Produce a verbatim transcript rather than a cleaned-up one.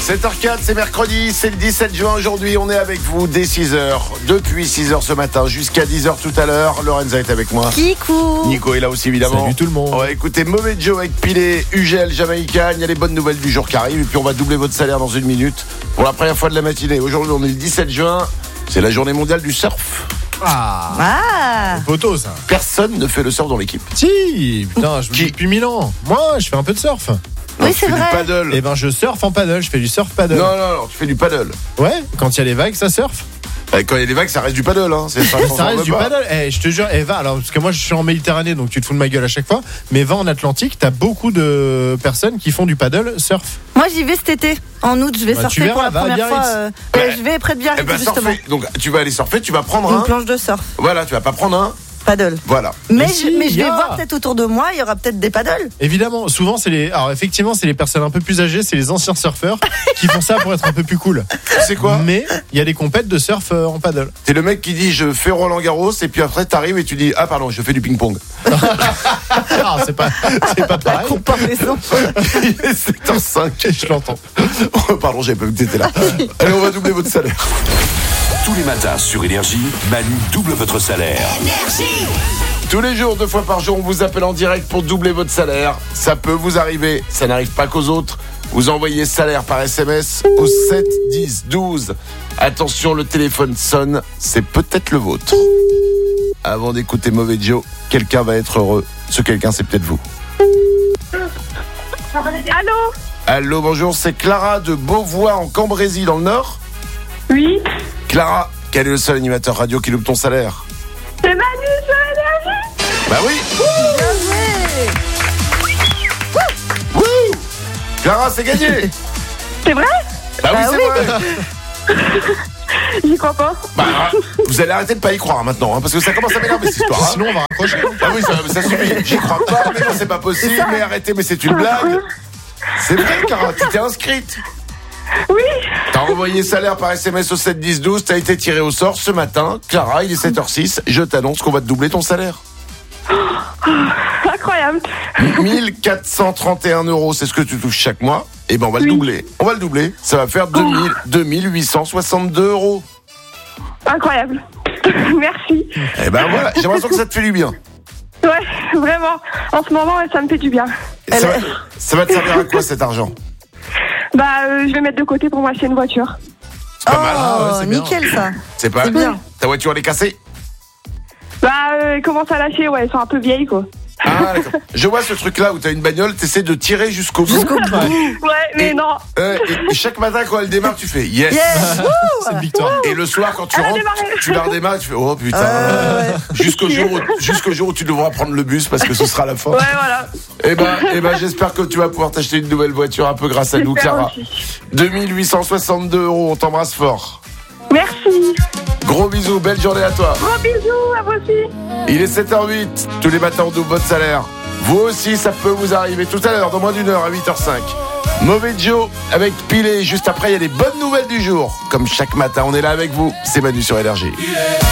sept heures quatre, c'est mercredi, c'est le dix-sept juin aujourd'hui. On est avec vous dès six heures. Depuis six heures ce matin jusqu'à dix heures tout à l'heure. Lorenza est avec moi. Kikou. Nico est là aussi évidemment. Salut tout le monde. On va écouter Mauvais Joe avec Pilé, Ugel, Jamaïcaine. Il y a les bonnes nouvelles du jour qui arrivent. Et puis on va doubler votre salaire dans une minute pour la première fois de la matinée. Aujourd'hui on est le dix-sept juin. C'est la journée mondiale du surf. Ah, Ah. poteau ça. Personne ne fait le surf dans l'équipe. Si, putain, je me Qui dis depuis mille ans. Moi, je fais un peu de surf. Oui, Tu c'est fais vrai. du paddle. Eh ben, je surfe en paddle, je fais du surf paddle. Non, non, non, tu fais du paddle. Ouais, quand il y a les vagues, ça surfe. Euh, Quand il y a des vagues, ça reste du paddle. Hein. C'est, ça, Ça reste du pas. paddle. Eh, je te jure, eh, va, alors, parce que moi, je suis en Méditerranée, donc tu te fous de ma gueule à chaque fois. Mais va en Atlantique, t'as beaucoup de personnes qui font du paddle surf. Moi, j'y vais cet été. En août, je vais Bah, tu surfer verras, pour la va à première Biarritz. fois. euh, Ouais. euh, je vais près de Eh Biarritz, ben, justement. surfer. Donc tu vas aller surfer, tu vas prendre Une un. planche de surf, Voilà, tu vas pas prendre un. paddle. Voilà. Mais, Mais je, si, mais je vais y a. voir peut-être autour de moi, il y aura peut-être des paddles. Évidemment, souvent, c'est les. Alors, effectivement, c'est les personnes un peu plus âgées, c'est les anciens surfeurs qui font ça pour être un peu plus cool. C'est quoi? Mais il y a des compètes de surf euh, en paddle. T'es le mec qui dit je fais Roland Garros et puis après t'arrives et tu dis ah pardon je fais du ping-pong. Ah, c'est pas, c'est pas La pareil. comparaison. Il est sept heures cinq. Je l'entends. Oh, pardon j'avais pas vu que t'étais là. Allez on va doubler votre salaire. Tous les matins sur Énergie, Manu double votre salaire. Tous les jours, deux fois par jour, on vous appelle en direct pour doubler votre salaire. Ça peut vous arriver, ça n'arrive pas qu'aux autres. Vous envoyez salaire par S M S au sept dix douze. Attention, le téléphone sonne, c'est peut-être le vôtre. Avant d'écouter Mauvais Joe, quelqu'un va être heureux. Ce quelqu'un, c'est peut-être vous. Allô? Allô, bonjour, c'est Clara de Beauvois en Cambrésis dans le Nord. Oui? Clara, quel est le seul animateur radio qui loupe ton salaire? C'est Manu sur Énergie? Bah oui. Wouh. Clara, c'est gagné. C'est vrai? Bah oui, Bah c'est oui. vrai. J'y crois pas. Bah, vous allez arrêter de pas y croire maintenant, hein, parce que ça commence à m'énerver cette histoire. Hein. Sinon, on va raccrocher. Ah oui, ça, ça suffit. J'y crois pas, mais non, c'est pas possible. Mais arrêtez, mais c'est une blague. C'est vrai, Clara, tu t'es inscrite. Oui? T'as envoyé salaire par S M S au sept dix douze, t'as été tiré au sort ce matin. Clara, il est sept heures six, je t'annonce qu'on va te doubler ton salaire. Incroyable. mille quatre cent trente et un euros, c'est ce que tu touches chaque mois. Et ben on va le Oui. doubler. On va le doubler. Ça va faire deux mille, deux mille huit cent soixante-deux euros. Incroyable. Merci. Et ben voilà, j'ai l'impression que ça te fait du bien. Ouais, vraiment. En ce moment, ça me fait du bien. Ça va, ça va te servir à quoi cet argent? Bah, euh, je vais mettre de côté pour m'acheter une voiture. C'est pas mal. Ah ouais, Oh, c'est bien. nickel ça. C'est pas C'est bien. Ta voiture elle est cassée? Bah, euh, elle commence à lâcher, ouais, elles sont un peu vieilles, quoi. Ah d'accord. Je vois ce truc là où t'as une bagnole, t'essaies de tirer jusqu'au bout. Jusqu'au bout. Ouais, mais Et- non. Euh, et, et chaque matin quand elle démarre, tu fais yes. Yes. C'est une victoire. Et le soir quand tu Elle a rentres, démarré. tu la redémarres et tu fais oh putain. Euh, ouais. Jusqu'au jour où, jusqu'au jour où tu devras prendre le bus parce que ce sera la fin. Ouais, voilà. Et ben, et ben, j'espère que tu vas pouvoir t'acheter une nouvelle voiture un peu grâce à nous, J'espère Clara. aussi. deux mille huit cent soixante-deux euros, on t'embrasse fort. Merci. Gros bisous, belle journée à toi. Gros bisous à vous aussi. Il est sept heures huit, tous les matins on double votre salaire. Vous aussi, ça peut vous arriver tout à l'heure, dans moins d'une heure, à huit heures cinq. Mauvais Joe avec Pilé, juste après il y a les bonnes nouvelles du jour. Comme chaque matin, on est là avec vous, c'est Manu sur Énergie.